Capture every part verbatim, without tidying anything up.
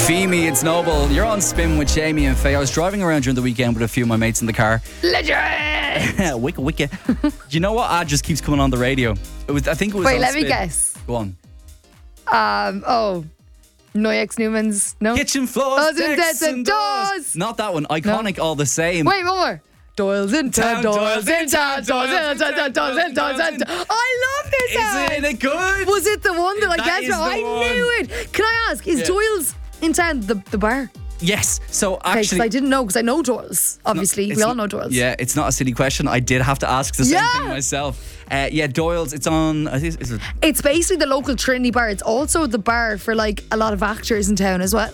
Femi, it's Noble. You're on Spin with Jamie and Faye. I was driving around during the weekend with a few of my mates in the car. Legend! wicka wicka. Do you know what ad just keeps coming on the radio? It was. I think it was. Wait, on let Spin. me guess. Go on. Um. Oh, Noyex Newman's. No. Kitchen floors, Doors and decks decks and and doors. doors. Not that one. Iconic, all the same. Wait, one more. Doyle's in town, Town, Doyle's in town, Doyle's in town, Doyle's in town, Doyle's in town. I love this ad. Isn't it good? Was it the one that I That guessed? is right? the I one. knew it. Can I ask? Is Yeah. Doyle's in town the the bar? Yes. So Okay, 'cause actually, I didn't know because I know Doyle's. Obviously, it's we all n- know Doyle's. Yeah, it's not a silly question. I did have to ask the same Yeah. thing myself. Uh, yeah, Doyle's. It's on. I think it's, it's It's basically the local Trinity bar. It's also the bar for like a lot of actors in town as well.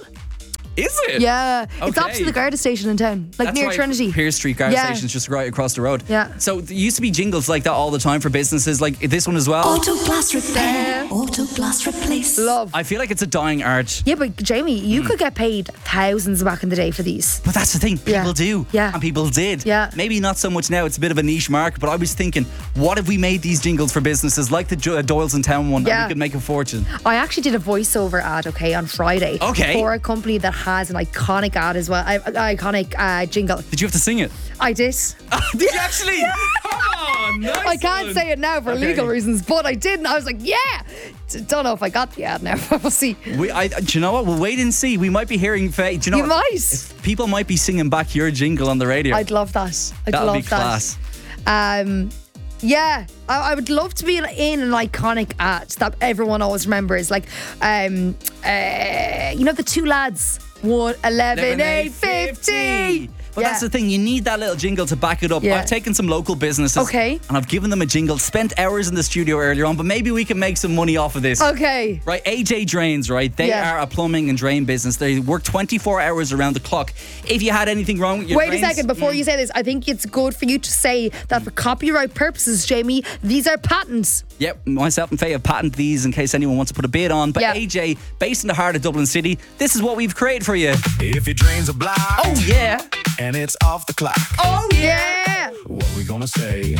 Is it? Yeah, it's Okay. opposite the Garda station in town, like That's near right, Trinity. Pearse Street Garda Yeah. Station is just right across the road. Yeah. So there used to be jingles like that all the time for businesses, like this one as well. Auto Blast Repair, Auto Blast Replace. Love. I feel like it's a dying art. Yeah, but Jamie, Hmm. you could get paid thousands back in the day for these. But that's the thing, people Yeah. do. Yeah. And people did. Yeah. Maybe not so much now, it's a bit of a niche market, but I was thinking, what if we made these jingles for businesses like the Jo- Doyle's in Town one, Yeah. and we could make a fortune? I actually did a voiceover ad, okay, on Friday. Okay. For a company that has an iconic ad as well, an iconic uh, jingle. Did you have to sing it? I did. Did you actually? Come on, nice I can't one. say it now for Okay. legal reasons, but I did, and I was like, yeah. D- Don't know if I got the ad now. We'll see. We, I, do you know what? We'll wait and see. We might be hearing. Faye, do you know You what? might. If people might be singing back your jingle on the radio. I'd love that. I'd That'd love be that. class. Um, yeah, I, I would love to be in, in an iconic ad that everyone always remembers. Like, um, uh, you know, the two lads, one, eleven, eight, fifty. But that's the thing, you need that little jingle to back it up. Yeah. I've taken some local businesses Okay. and I've given them a jingle, spent hours in the studio earlier on, but maybe we can make some money off of this. Okay. Right, A J Drains, right? They Yeah. are a plumbing and drain business. They work twenty-four hours around the clock. If you had anything wrong with your Wait drains, a second, before you say this, I think it's good for you to say that for copyright purposes, Jamie, these are patents. Yep, myself and Faye have patented these in case anyone wants to put a bid on. But Yeah. A J, based in the heart of Dublin City, this is what we've created for you. If your drains are blocked Oh yeah. and it's off the clock, Oh, yeah. what we gonna say?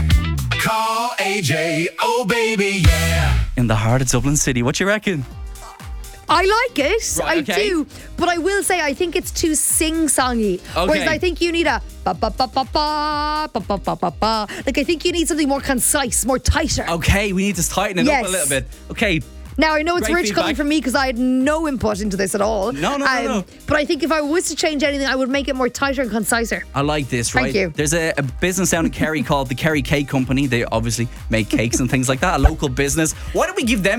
Call A J, oh baby, yeah. In the heart of Dublin City, what you reckon? I like it. Right, I okay. do. But I will say, I think it's too sing-songy. Okay. Whereas I think you need a ba ba ba ba ba ba ba ba ba ba. Like, I think you need something more concise, more tighter. Okay, we need to tighten it Yes. up a little bit. Okay. Now, I know it's Great rich coming feedback. from me because I had no input into this at all. No, no, no, no. But I think if I was to change anything, I would make it more tighter and conciser. I like this, Thank right? you. There's a, a business down in Kerry called the Kerry Cake Company. They obviously make cakes and things like that. A local business. Why don't we give them